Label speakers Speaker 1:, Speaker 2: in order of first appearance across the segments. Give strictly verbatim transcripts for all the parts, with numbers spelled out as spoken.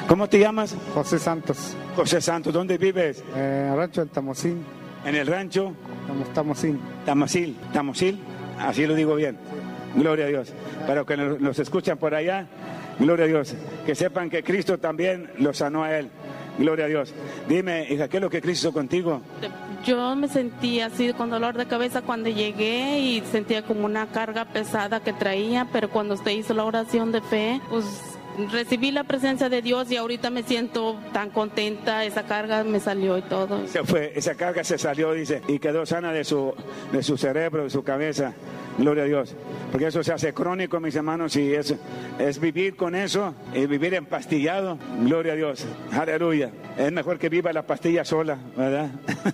Speaker 1: ¿Cómo te llamas?
Speaker 2: José Santos.
Speaker 1: José Santos, ¿dónde vives?
Speaker 2: Eh, rancho del Tamocín.
Speaker 1: En el rancho
Speaker 2: Tamocín.
Speaker 1: Tamocil, Tamocil, así lo digo bien. Gloria a Dios. Para que nos, nos escuchan por allá, gloria a Dios. Que sepan que Cristo también lo sanó a él. Gloria a Dios. Dime, hija, ¿qué es lo que Cristo hizo contigo?
Speaker 3: Yo me sentía así con dolor de cabeza cuando llegué y sentía como una carga pesada que traía, pero cuando usted hizo la oración de fe, pues recibí la presencia de Dios y ahorita me siento tan contenta, esa carga me salió y todo.
Speaker 1: Se fue, esa carga se salió, dice, y quedó sana de su, de su cerebro, de su cabeza. Gloria a Dios. Porque eso se hace crónico, mis hermanos, y es, es vivir con eso, y vivir empastillado. Gloria a Dios. Aleluya. Es mejor que viva la pastilla sola, ¿verdad?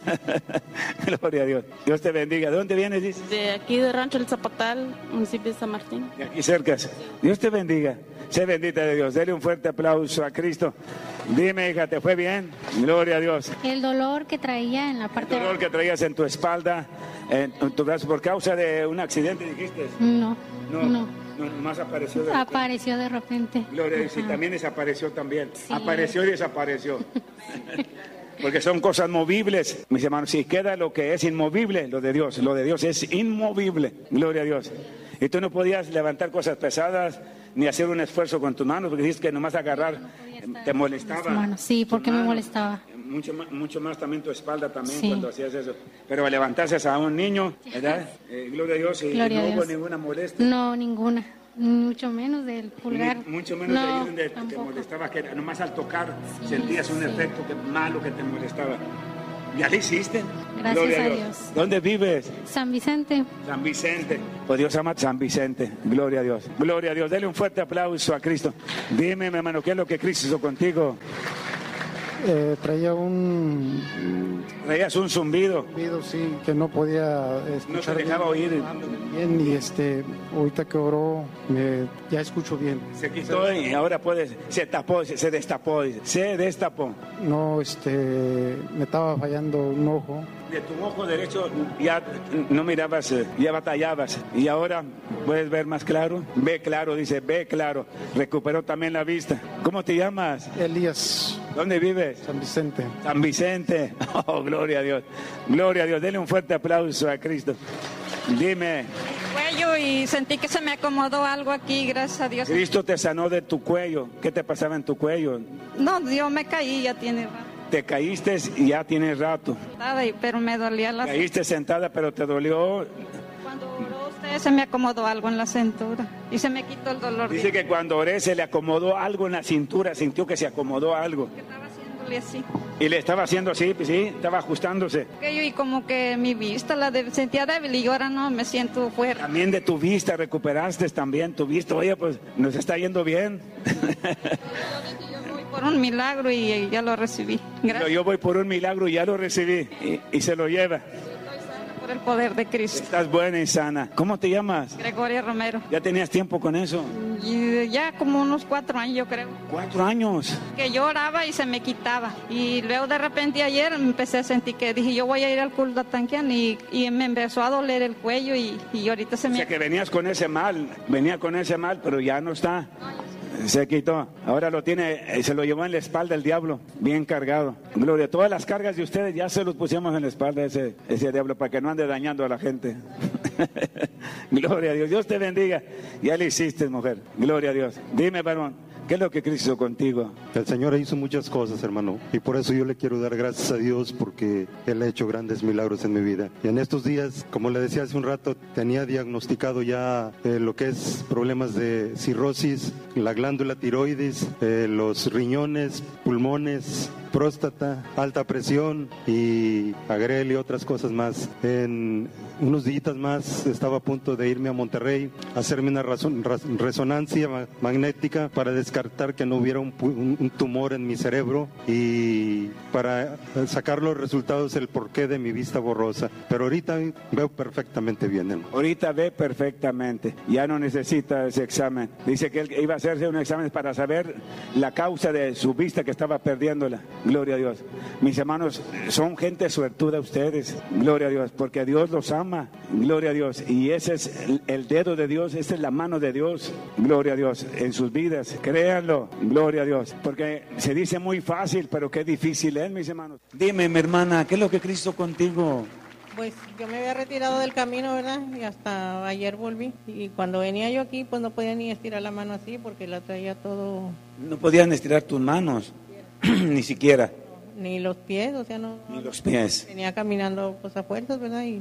Speaker 1: Gloria a Dios. Dios te bendiga. ¿De dónde vienes, dice?
Speaker 3: De aquí de Rancho El Zapatal, municipio de San Martín.
Speaker 1: De aquí cerca. Dios te bendiga. Sé bendita de Dios. Dele un fuerte aplauso a Cristo. Dime, hija, ¿te fue bien? Gloria a Dios.
Speaker 4: El dolor que traía en la parte...
Speaker 1: El dolor que traías en tu espalda, en tu brazo, por causa de un accidente, dijiste.
Speaker 4: No,
Speaker 1: no.
Speaker 4: no.
Speaker 1: No, nomás apareció de repente.
Speaker 4: Apareció de repente.
Speaker 1: Gloria a Dios, y también desapareció también.
Speaker 4: Sí.
Speaker 1: Apareció y desapareció. Porque son cosas movibles, mis hermanos. Si queda lo que es inmovible, lo de Dios. Lo de Dios es inmovible. Gloria a Dios. Y tú no podías levantar cosas pesadas ni hacer un esfuerzo con tus manos, porque dices que nomás agarrar no te molestaba.
Speaker 4: Manos. Sí, porque me molestaba.
Speaker 1: Mucho más, mucho más también tu espalda también
Speaker 4: sí.
Speaker 1: Cuando hacías eso. Pero levantarse a un niño, ¿verdad? Eh, gloria a Dios, y
Speaker 4: gloria
Speaker 1: no
Speaker 4: hubo
Speaker 1: Dios. Ninguna molestia.
Speaker 4: No, ninguna. Mucho menos del pulgar.
Speaker 1: Ni, mucho menos
Speaker 4: no,
Speaker 1: de ahí donde
Speaker 4: tampoco.
Speaker 1: te molestaba, que nomás al tocar
Speaker 4: sí,
Speaker 1: sentías un
Speaker 4: sí.
Speaker 1: efecto que, malo que te molestaba. ¿Ya lo hiciste?
Speaker 4: Gracias
Speaker 1: Gloria
Speaker 4: a
Speaker 1: a Dios.
Speaker 4: Dios.
Speaker 1: ¿Dónde vives?
Speaker 4: San Vicente.
Speaker 1: San Vicente. Pues Dios ama San Vicente. Gloria a Dios. Gloria a Dios. Dele un fuerte aplauso a Cristo. Dime, mi hermano, ¿qué es lo que Cristo hizo contigo?
Speaker 2: Eh, traía un...
Speaker 1: Traías un zumbido.
Speaker 2: Zumbido, sí, que no podía escuchar.
Speaker 1: No se dejaba
Speaker 2: bien,
Speaker 1: oír.
Speaker 2: Bien, y este, ahorita que oró, me, ya escucho bien.
Speaker 1: Se quitó y ahora puedes, se tapó, se, se destapó, se destapó.
Speaker 2: No, este, me estaba fallando un ojo.
Speaker 1: De tu ojo derecho ya no mirabas, ya batallabas, y ahora puedes ver más claro. Ve claro, dice, ve claro. Recuperó también la vista. ¿Cómo te llamas?
Speaker 2: Elías.
Speaker 1: ¿Dónde vives?
Speaker 2: San Vicente.
Speaker 1: San Vicente. Oh, gloria a Dios. Gloria a Dios. Dele un fuerte aplauso a Cristo. Dime.
Speaker 5: Cuello y sentí que se me acomodó algo aquí, gracias a Dios.
Speaker 1: Cristo te sanó de tu cuello. ¿Qué te pasaba en tu cuello?
Speaker 5: No, yo me caí, ya tiene rato.
Speaker 1: Te caíste y ya tienes rato.
Speaker 5: Pero me dolía la...
Speaker 1: Caíste sentada, pero te dolió.
Speaker 5: Cuando oró usted se me acomodó algo en la cintura y se me quitó el dolor.
Speaker 1: Dice que cuando oré se le acomodó algo en la cintura, sintió que se acomodó algo.
Speaker 5: Que estaba haciéndole así.
Speaker 1: Y le estaba haciendo así, pues sí, estaba ajustándose.
Speaker 5: Que yo y como que mi vista la de, sentía débil y ahora no, me siento fuerte.
Speaker 1: También de tu vista recuperaste también tu vista. Oye, pues nos está yendo bien.
Speaker 5: Por un milagro y ya lo recibí. Gracias.
Speaker 1: Yo voy por un milagro y ya lo recibí y, y se lo lleva.
Speaker 5: Estoy sana por el poder de Cristo.
Speaker 1: Estás buena y sana. ¿Cómo te llamas?
Speaker 5: Gregoria Romero.
Speaker 1: ¿Ya tenías tiempo con eso?
Speaker 5: Y ya como unos cuatro años, yo creo.
Speaker 1: ¿Cuatro años?
Speaker 5: Que yo oraba y se me quitaba. Y luego de repente ayer empecé a sentir que dije, yo voy a ir al culto a Tanquian y, y me empezó a doler el cuello y, y ahorita se me...
Speaker 1: O sea que venías con ese mal, venía con ese mal, pero ya no está. Se quitó, ahora lo tiene, se lo llevó en la espalda el diablo, bien cargado. Gloria, todas las cargas de ustedes ya se los pusimos en la espalda ese, ese diablo para que no ande dañando a la gente. Gloria a Dios, Dios te bendiga. Ya le hiciste, mujer, gloria a Dios. Dime, varón, ¿qué es lo que Cristo hizo contigo?
Speaker 6: El Señor hizo muchas cosas, hermano, y por eso yo le quiero dar gracias a Dios porque Él ha hecho grandes milagros en mi vida. Y en estos días, como le decía hace un rato, tenía diagnosticado ya eh, lo que es problemas de cirrosis, la glándula tiroides, eh, los riñones, pulmones, próstata, alta presión y agrel y otras cosas más. En unos días más estaba a punto de irme a Monterrey a hacerme una razón, raz, resonancia magnética para descartar que no hubiera un, un, un tumor en mi cerebro y para sacar los resultados del porqué de mi vista borrosa. Pero ahorita veo perfectamente bien, hermano.
Speaker 1: Ahorita ve perfectamente, ya no necesita ese examen. Dice que él iba a hacerse un examen para saber la causa de su vista que estaba perdiéndola. Gloria a Dios. Mis hermanos, son gente suertuda ustedes. Gloria a Dios, porque Dios los ama. Gloria a Dios. Y ese es el, el dedo de Dios, esa es la mano de Dios. Gloria a Dios en sus vidas. Creo Créanlo, gloria a Dios, porque se dice muy fácil, pero qué difícil es, mis hermanos. Dime, mi hermana, ¿qué es lo que Cristo contigo?
Speaker 7: Pues yo me había retirado del camino, ¿verdad? Y hasta ayer volví. Y cuando venía yo aquí, pues no podía ni estirar la mano así porque la traía todo...
Speaker 1: No podían estirar tus manos, ni siquiera.
Speaker 7: Ni los pies, o sea, no...
Speaker 1: Ni los pies.
Speaker 7: Venía caminando pues a fuerzas, ¿verdad? Y,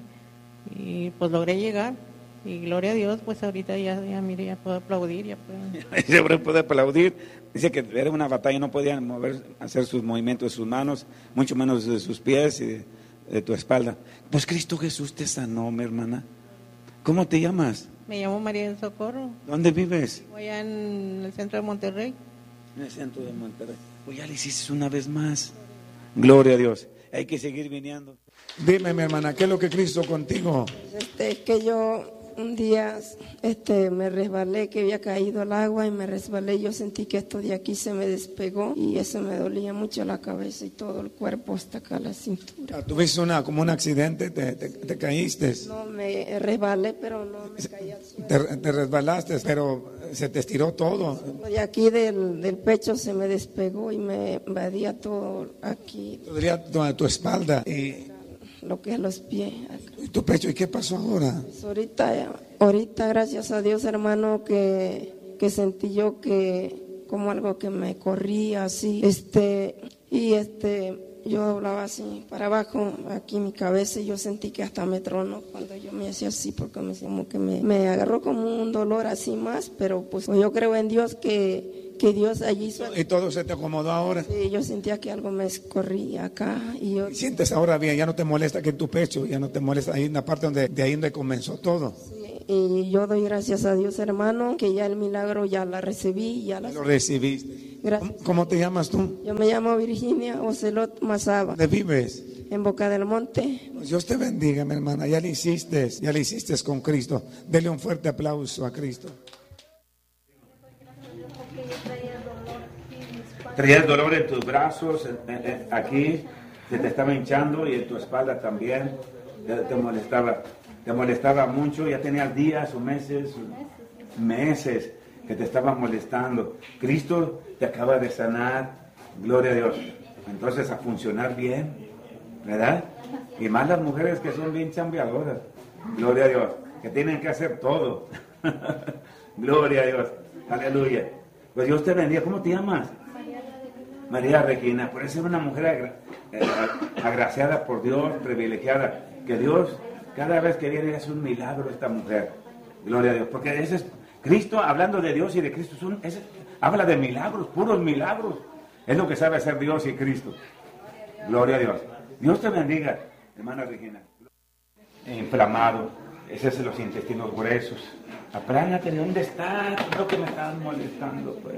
Speaker 7: y pues logré llegar. Y gloria a Dios, pues ahorita ya, ya mire, ya puedo aplaudir, ya puedo...
Speaker 1: Siempre puede aplaudir. Dice que era una batalla, no podían mover, hacer sus movimientos de sus manos, mucho menos de sus pies y de, de tu espalda. Pues Cristo Jesús te sanó, mi hermana. ¿Cómo te llamas?
Speaker 7: Me llamo María del Socorro.
Speaker 1: ¿Dónde vives?
Speaker 7: Voy allá en el centro de Monterrey.
Speaker 1: En el centro de Monterrey. Pues ya le hiciste una vez más. Gloria a Dios. Hay que seguir viniendo. Dime, mi hermana, ¿qué es lo que Cristo contigo?
Speaker 8: Este, es que yo un día este, me resbalé, que había caído al agua y me resbalé. Yo sentí que esto de aquí se me despegó y eso me dolía mucho la cabeza y todo el cuerpo hasta acá la cintura.
Speaker 1: ¿Tuviste una, como un accidente? ¿Te, te, te caíste?
Speaker 8: No, me resbalé, pero no me caí al suelo.
Speaker 1: Te, te resbalaste, pero se te estiró todo.
Speaker 8: De aquí del, del pecho se me despegó y me invadía todo aquí.
Speaker 1: Te dolía toda tu espalda y...
Speaker 8: lo que es los pies.
Speaker 1: ¿Y tu pecho? ¿Y qué pasó ahora?
Speaker 8: Pues ahorita, ahorita, gracias a Dios, hermano, que, que sentí yo que como algo que me corría así, este, y este, yo doblaba así para abajo, aquí mi cabeza, y yo sentí que hasta me tronó cuando yo me hacía así, porque me, como que me, me agarró como un dolor así más, pero pues yo creo en Dios que que Dios allí hizo.
Speaker 1: ¿Y todo se te acomodó ahora?
Speaker 8: Sí, yo sentía que algo me escorría acá. Y yo...
Speaker 1: ¿Sientes ahora bien? ¿Ya no te molesta que en tu pecho? ¿Ya no te molesta ahí en la parte donde, de ahí donde comenzó todo?
Speaker 8: Sí, y yo doy gracias a Dios, hermano, que ya el milagro ya la recibí. Ya la...
Speaker 1: Lo recibiste.
Speaker 8: Gracias.
Speaker 1: ¿Cómo, ¿Cómo te llamas tú?
Speaker 8: Yo me llamo Virginia Ocelot Mazaba.
Speaker 1: ¿Dónde vives?
Speaker 8: En Boca del Monte.
Speaker 1: Pues Dios te bendiga, mi hermana. Ya le hiciste, ya le hiciste con Cristo. Dele un fuerte aplauso a Cristo. Traías dolor en tus brazos, aquí se te estaba hinchando y en tu espalda también, te molestaba, te molestaba mucho, ya tenías días o meses, meses que te estaba molestando. Cristo te acaba de sanar, gloria a Dios. Entonces a funcionar bien, ¿verdad? Y más las mujeres que son bien chambeadoras, gloria a Dios, que tienen que hacer todo. Gloria a Dios, aleluya. Pues Dios te bendiga. ¿Cómo te llamas? María Regina, por eso es una mujer agra eh, agraciada por Dios, privilegiada, que Dios cada vez que viene es un milagro esta mujer, gloria a Dios, porque ese es Cristo, hablando de Dios y de Cristo, es un, es, habla de milagros, puros milagros, es lo que sabe hacer Dios y Cristo, gloria a Dios. Dios te bendiga, hermana Regina. Inflamado, ese es los intestinos gruesos, apláñate, ¿dónde está? ¿Qué es lo que me está molestando, pues?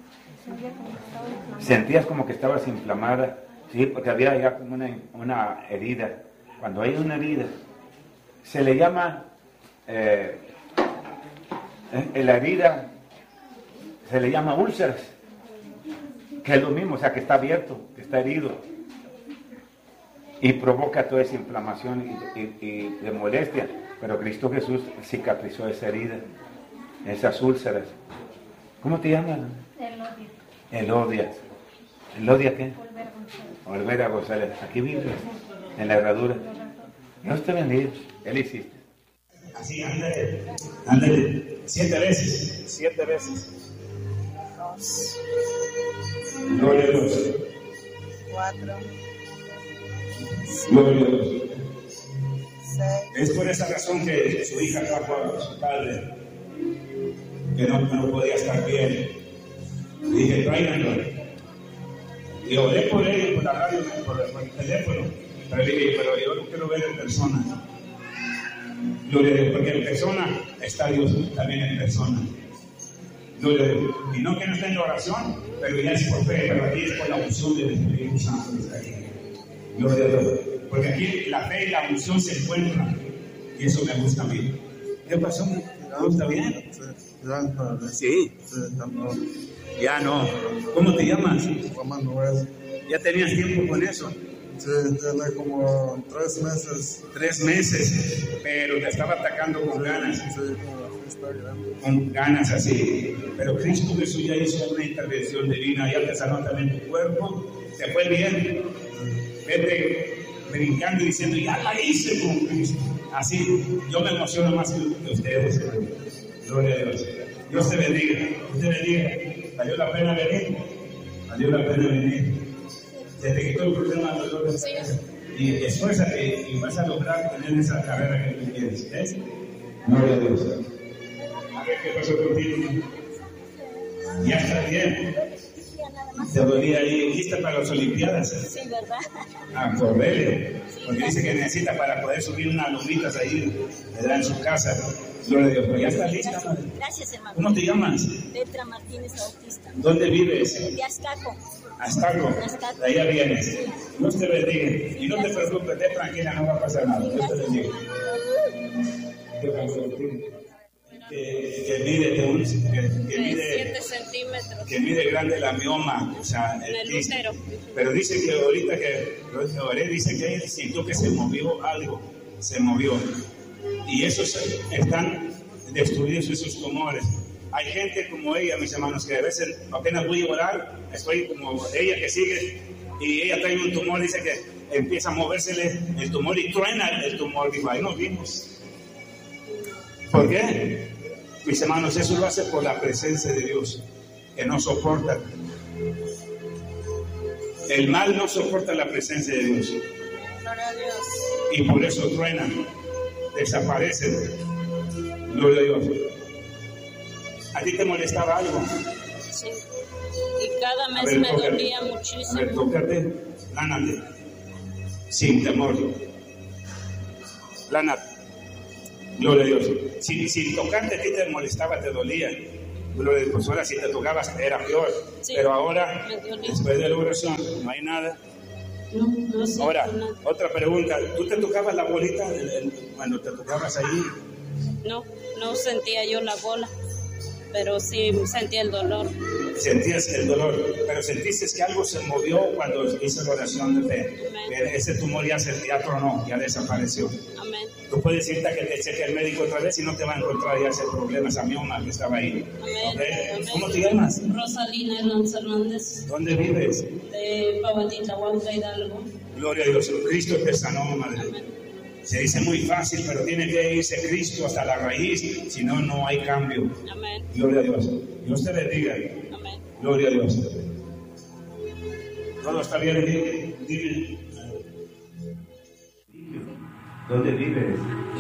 Speaker 1: Sentías como que estabas inflamada, sí, porque había ya como una, una herida. Cuando hay una herida, se le llama, eh, en la herida se le llama úlceras, que es lo mismo, o sea, que está abierto, que está herido, y provoca toda esa inflamación y, y, y de molestia. Pero Cristo Jesús cicatrizó esa herida, esas úlceras. ¿Cómo te llamas? Elodia. ¿Elodia qué? Olvera González. Aquí vives, en la herradura. Dios te bendiga. Él hiciste. Así, ándale. Ándale. Siete veces. Siete veces. Dos. Gloria a Dios.
Speaker 9: Cuatro.
Speaker 1: Gloria a Dios.
Speaker 9: Seis.
Speaker 1: Es por esa razón que su hija trajo a su padre, que no, no podía estar bien. Le dije, tráiganlo. Y oré por él, por la radio, por el, por el teléfono. Pero le dije, pero yo no quiero ver en persona. Gloria a Dios, porque en persona está Dios también en persona. Gloria a Dios. Y no que no esté en la oración, pero ya es por fe, pero aquí es por la unción del Espíritu Santo. Gloria a Dios. Porque aquí la fe y la unción se encuentran. Y eso me gusta a mí. ¿Qué pasó? ¿No está bien? Sí. Ya no. ¿Cómo te llamas?
Speaker 9: Román Noel.
Speaker 1: ¿Ya tenías tiempo con eso?
Speaker 9: Sí, tiene como tres meses.
Speaker 1: Tres meses. Pero te estaba atacando con ganas.
Speaker 9: Sí, como está grande.
Speaker 1: Con ganas así. Pero Cristo Jesús ya hizo una intervención divina, ya te sanó también tu cuerpo, te fue bien. Vete brincando y diciendo, ya la hice con Cristo. Así, yo me emociono más que ustedes. Gloria a Dios. Dios te bendiga. Dios te bendiga. ¿Valió la pena venir? Valió la pena venir. Se te quitó el problema del dolor de cabeza. Y esfuérzate y vas a lograr tener esa carrera que tú quieres. ¿Ves? Gloria a Dios. A ver qué pasó contigo. Ya está bien. Te dolía ahí, lista para las Olimpiadas.
Speaker 10: Sí, ¿verdad?
Speaker 1: A correr. Porque dice que necesita para poder subir unas lomitas ahí, ¿verdad? En su casa. Gloria a Dios. Pero ya está lista, madre.
Speaker 10: Gracias, hermano.
Speaker 1: ¿Cómo te llamas?
Speaker 10: Petra Martínez Bautista.
Speaker 1: ¿Dónde vives?
Speaker 10: De Azcaco.
Speaker 1: Azcaco.
Speaker 10: Azcaco.
Speaker 1: De allá vienes. Dios te bendiga. Y no te preocupes, esté tranquila, no va a pasar nada. Dios te bendiga. ¿Qué pasó contigo? Que, que mide, que, que mide,
Speaker 10: siete centímetros.
Speaker 1: que mide grande la mioma, o sea, el,
Speaker 10: el útero.
Speaker 1: Pero dice que ahorita que lo oré, dice que él sintió que se movió algo, se movió. Y esos están destruidos, esos tumores. Hay gente como ella, mis hermanos, que a veces apenas voy a orar, estoy como ella que sigue, y ella trae un tumor, dice que empieza a movérsele el tumor y truena el tumor. Digo, ahí nos vimos. ¿Por qué? Mis hermanos, eso lo hace por la presencia de Dios, que no soporta. El mal no soporta la presencia de Dios.
Speaker 10: Gloria a Dios.
Speaker 1: Y por eso truenan, desaparecen. Gloria a Dios. ¿A ti te molestaba algo?
Speaker 10: Sí. Y cada mes
Speaker 1: ver,
Speaker 10: me
Speaker 1: tócate.
Speaker 10: dolía muchísimo.
Speaker 1: A ver, tócate, lánate. Sin temor. Lánate. Gloria a Dios. Si, si tocarte a ti te molestaba, te dolía. Gloria a Dios. Pues ahora si te tocabas era peor.
Speaker 10: Sí,
Speaker 1: pero ahora, después de la oración, no hay nada.
Speaker 10: No, no sé.
Speaker 1: Ahora,
Speaker 10: nada.
Speaker 1: otra pregunta. ¿Tú te tocabas la bolita el, el, cuando te tocabas ahí?
Speaker 10: No, no sentía yo la bola, pero sí sentía el dolor.
Speaker 1: Sentías el dolor, pero sentiste que algo se movió cuando hice la oración de fe.
Speaker 10: Amén.
Speaker 1: Ese tumor ya se ya tronó, ya desapareció.
Speaker 10: Amén.
Speaker 1: Tú puedes irte a que te cheque el médico otra vez y no te va a encontrar ya ese problema, esa mioma que estaba ahí.
Speaker 10: Amén.
Speaker 1: ¿Okay?
Speaker 10: Amén.
Speaker 1: ¿Cómo te llamas?
Speaker 10: Rosalina Hernández Hernández.
Speaker 1: ¿Dónde vives?
Speaker 10: De Pavatita, Huautla, Hidalgo.
Speaker 1: Gloria a Dios, Cristo te sanó, madre.
Speaker 10: Amén.
Speaker 1: Se dice muy fácil, pero tiene que irse Cristo hasta la raíz, si no, no hay cambio.
Speaker 10: Amén.
Speaker 1: Gloria a Dios. Dios te bendiga.
Speaker 10: Amén.
Speaker 1: Gloria a Dios. ¿Todo está bien? Dime. Dime. ¿Dónde vives?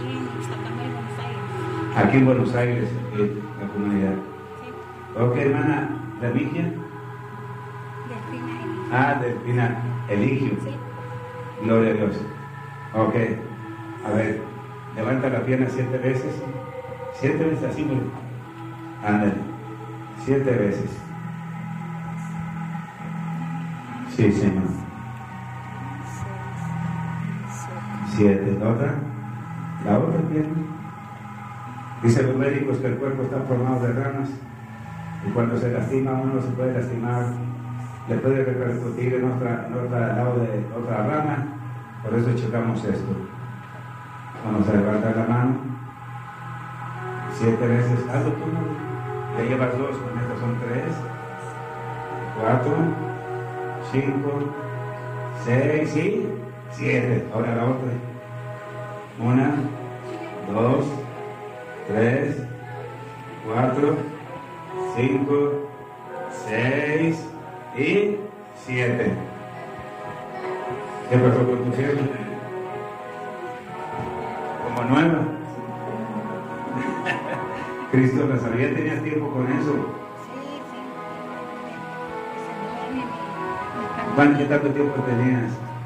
Speaker 1: Aquí en Buenos Aires, en la comunidad. Ok, hermana, ¿Remigia? Ah, Delfina, Eligio. Gloria a Dios. Ok, a ver, levanta la pierna siete veces. Siete veces así, pues. Ándale. Siete veces. Sí, Señor. Siete. ¿La otra? La otra pierna. Dicen los médicos que el cuerpo está formado de ramas y cuando se lastima uno se puede lastimar, le puede repercutir en otra, en otro lado de otra rama. Por eso checamos esto. Vamos a levantar la mano. Siete veces. Hazlo tú, ¿no? Ya llevas dos, con estas son tres, cuatro, cinco, seis y siete. Ahora la otra. Una, dos, tres, cuatro, cinco, seis y siete. ¿Qué pasó con tu pierna? Como nueva. Cristo la sabía, tenías tiempo con eso. ¿Cuánto tanto tiempo tenías?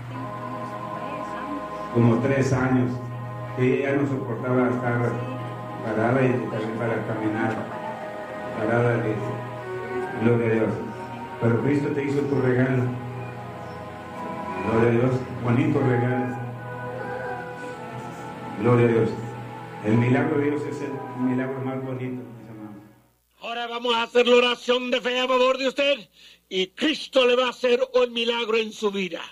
Speaker 1: Como tres años. Y ella no soportaba estar parada y también para caminar. Parada de gloria a Dios. Pero Cristo te hizo tu regalo. Gloria a Dios, bonito regalo. Gloria a Dios. El milagro de Dios es el milagro más bonito, mis hermanos.
Speaker 11: Ahora vamos a hacer la oración de fe a favor de usted y Cristo le va a hacer un milagro en su vida.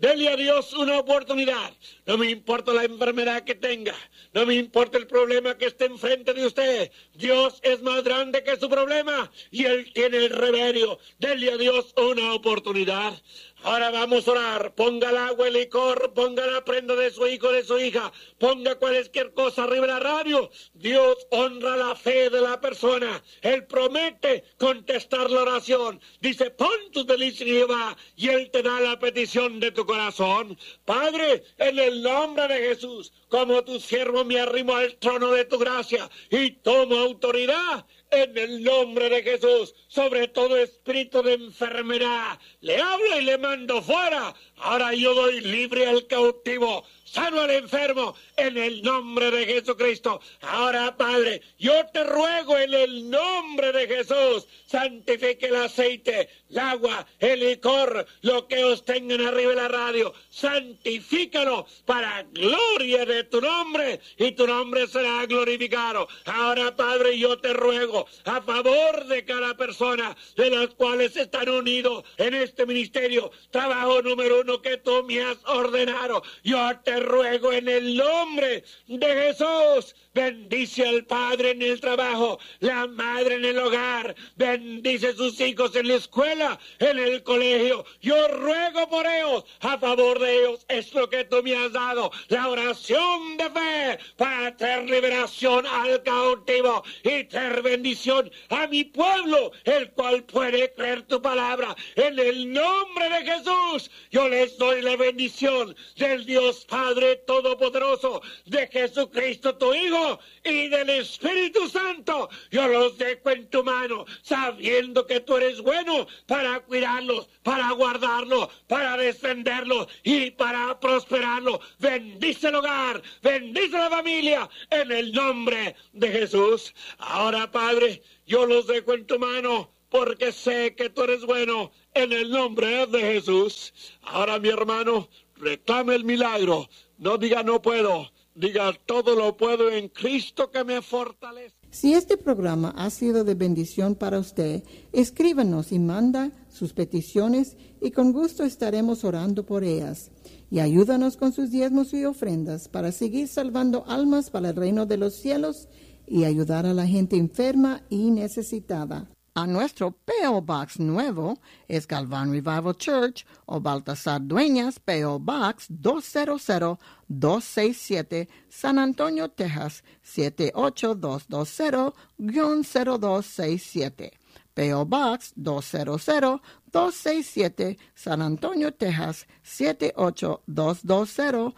Speaker 11: Dele a Dios una oportunidad. No me importa la enfermedad que tenga. No me importa el problema que esté enfrente de usted. Dios es más grande que su problema y Él tiene el remedio. Dele a Dios una oportunidad. Ahora vamos a orar. Ponga el agua, el licor, ponga la prenda de su hijo, de su hija, ponga cualquier cosa arriba de la radio. Dios honra la fe de la persona. Él promete contestar la oración. Dice, pon tus delicias en Jehová y Él te da la petición de tu corazón. Padre, en el nombre de Jesús, como tu siervo me arrimo al trono de tu gracia y tomo autoridad en el nombre de Jesús sobre todo espíritu de enfermedad. Le hablo y le mando fuera. Ahora yo doy libre al cautivo, sano al enfermo, en el nombre de Jesucristo. Ahora, Padre, yo te ruego en el nombre de Jesús, santifique el aceite, el agua, el licor, lo que os tengan arriba de la radio, santifícalo para gloria de tu nombre, y tu nombre será glorificado. Ahora, Padre, yo te ruego a favor de cada persona de las cuales están unidos en este ministerio, trabajo número uno que tú me has ordenado. Yo te ruego en el nombre de Jesús, bendice al padre en el trabajo, la madre en el hogar, bendice a sus hijos en la escuela, en el colegio. Yo ruego por ellos, a favor de ellos, es lo que tú me has dado, la oración de fe para traer liberación al cautivo y traer bendición a mi pueblo, el cual puede creer tu palabra. En el nombre de Jesús, yo les doy la bendición del Dios Padre Todopoderoso, de Jesucristo tu Hijo y del Espíritu Santo. Yo los dejo en tu mano, sabiendo que tú eres bueno para cuidarlos, para guardarlos, para defenderlos y para prosperarlos. Bendice el hogar, bendice la familia, en el nombre de Jesús. Ahora, Padre, yo los dejo en tu mano, porque sé que tú eres bueno, en el nombre de Jesús. Ahora, mi hermano, reclame el milagro. No diga no puedo, diga todo lo puedo en Cristo que me fortalece.
Speaker 12: Si este programa ha sido de bendición para usted, escríbanos y manda sus peticiones y con gusto estaremos orando por ellas. Y ayúdanos con sus diezmos y ofrendas para seguir salvando almas para el reino de los cielos y ayudar a la gente enferma y necesitada. A nuestro P O Box nuevo es Galván Revival Church o Baltasar Dueñas, P O Box dos cero cero dos seis siete, San Antonio, Texas siete ocho dos dos cero cero dos seis siete. P O Box dos cero cero dos seis siete, San Antonio, Texas siete ocho dos dos cero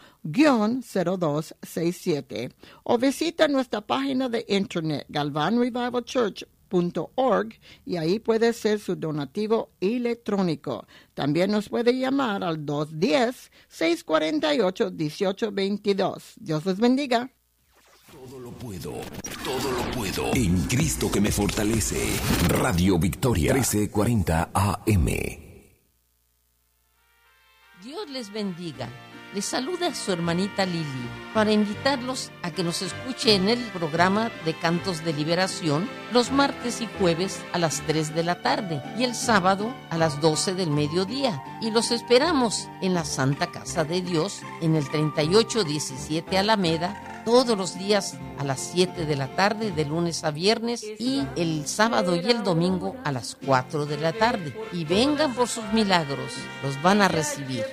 Speaker 12: cero dos seis siete. O visita nuestra página de internet galvan revival church punto org y ahí puede ser su donativo electrónico. También nos puede llamar al dos uno cero, seis cuatro ocho, uno ocho dos dos. Dios les bendiga.
Speaker 13: Todo lo puedo, todo lo puedo en Cristo que me fortalece. Radio Victoria trece cuarenta A M.
Speaker 14: Dios les bendiga. Les saluda su hermanita Lili para invitarlos a que nos escuchen en el programa de Cantos de Liberación los martes y jueves a las tres de la tarde y el sábado a las doce del mediodía. Y los esperamos en la Santa Casa de Dios en el treinta y ocho diecisiete Alameda todos los días a las siete de la tarde de lunes a viernes y el sábado y el domingo a las cuatro de la tarde. Y vengan por sus milagros, los van a recibir.